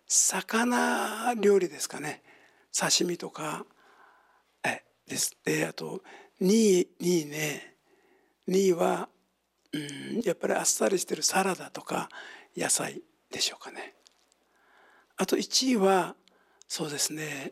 魚料理ですかね。刺身とかです。で、あと2位ね、2位はやっぱりあっさりしてるサラダとか野菜でしょうかね。あと1位はそうですね、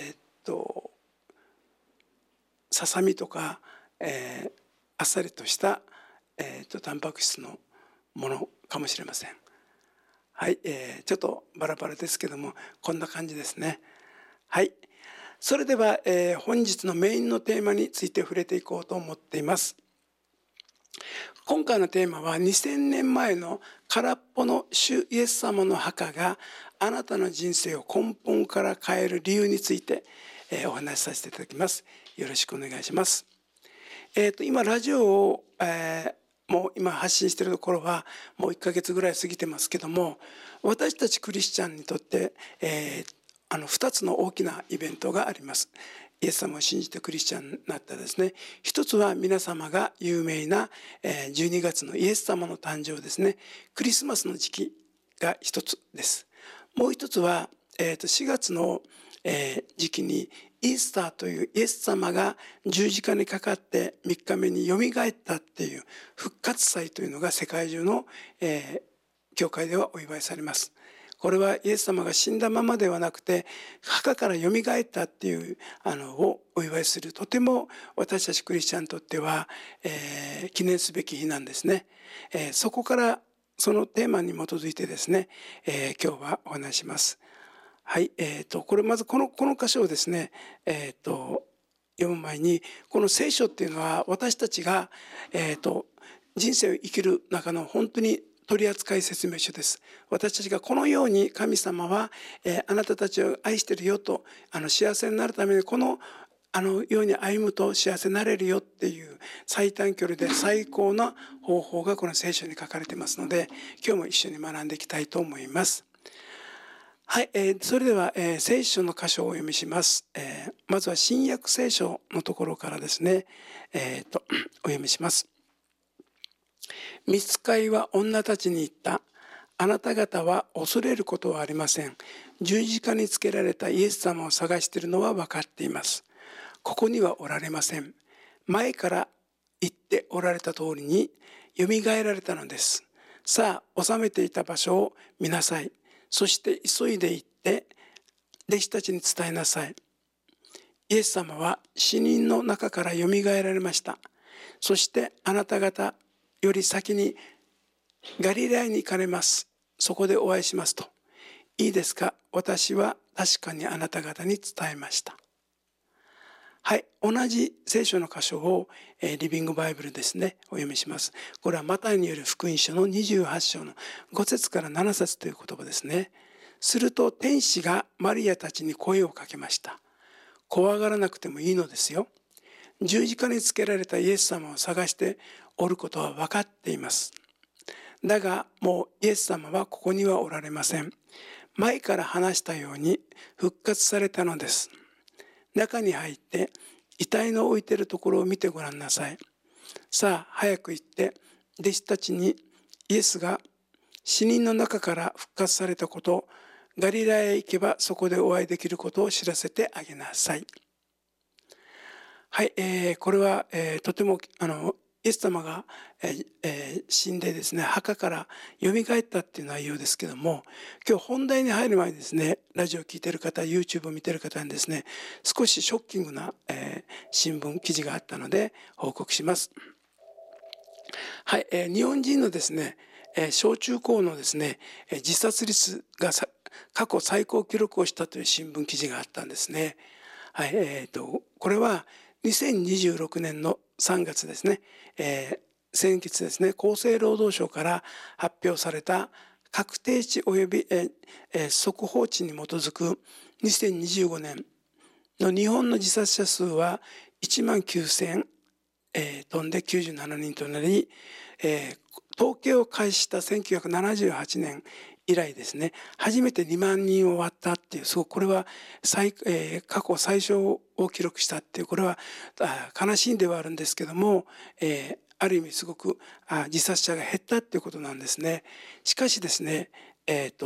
ささみとか、あっさりとした、タンパク質のものかもしれません。はい、ちょっとバラバラですけども、こんな感じですね。はい。それでは、本日のメインのテーマについて触れていこうと思っています。今回のテーマは2000年前の空っぽの主イエス様の墓があなたの人生を根本から変える理由について、お話しさせていただきます。よろしくお願いします。今ラジオを、もう今発信しているところはもう1ヶ月ぐらい過ぎてますけども、私たちクリスチャンにとって、2つの大きなイベントがあります。イエス様を信じてクリスチャンになったですね。一つは皆様が有名な12月のイエス様の誕生ですね。クリスマスの時期が一つです。もう一つは4月の時期にイースターというイエス様が十字架にかかって3日目によみがえったっていう復活祭というのが世界中の教会ではお祝いされます。これはイエス様が死んだままではなくて墓からよみがえったっていうをお祝いする、とても私たちクリスチャンにとっては、記念すべき日なんですね。そこからそのテーマに基づいてですね、今日はお話します。はい、これまずこの箇所をですね、読む前に、この聖書っていうのは私たちが、人生を生きる中の本当に取扱説明書です。私たちがこのように神様は、あなたたちを愛してるよと、幸せになるためにこのように歩むと幸せになれるよっていう最短距離で最高な方法がこの聖書に書かれていますので、今日も一緒に学んでいきたいと思います。はい、それでは、聖書の箇所をお読みします。まずは新約聖書のところからですね、お読みします。御使いは女たちに言った。あなた方は恐れることはありません。十字架につけられたイエス様を探しているのは分かっています。ここにはおられません。前から言っておられた通りによみがえられたのです。さあ、治めていた場所を見なさい。そして急いで行って弟子たちに伝えなさい。イエス様は死人の中からよみがえられました。そしてあなた方より先にガリラヤに行かれます。そこでお会いしますと。いいですか？私は確かにあなた方に伝えました。はい、同じ聖書の箇所をリビングバイブルですね、お読みします。これはマタイによる福音書の28章の5節から7節という言葉ですね。すると天使がマリアたちに声をかけました。怖がらなくてもいいのですよ。十字架につけられたイエス様を探しておることは分かっています。だがもうイエス様はここにはおられません。前から話したように復活されたのです。中に入って遺体の置いているところを見てごらんなさい。さあ早く行って弟子たちにイエスが死人の中から復活されたこと、ガリラヤへ行けばそこでお会いできることを知らせてあげなさい。はい、これは、とてもイエス様が、死んでですね、墓からよみがえったっていう内容ですけども、今日本題に入る前にですね、ラジオを聞いている方、YouTube を見ている方にですね、少しショッキングな、新聞記事があったので報告します。はい、日本人のですね、小中高のですね、自殺率が過去最高記録をしたという新聞記事があったんですね。はい、これは2026年の3月ですね、先月ですね、厚生労働省から発表された確定値及び、速報値に基づく2025年の日本の自殺者数は1万9000飛んで97人となり、統計を開始した1978年以来ですね、初めて2万人を割ったっていう、これは過去最小を記録したっていう、これは悲しいんではあるんですけども、ある意味すごく自殺者が減ったっていうことなんですね。しかしですね、